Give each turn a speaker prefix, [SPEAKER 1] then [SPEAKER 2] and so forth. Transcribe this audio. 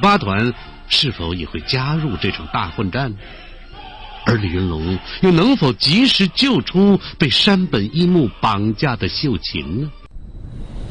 [SPEAKER 1] 八团是否也会加入这场大混战？而李云龙又能否及时救出被山本一木绑架的秀琴呢？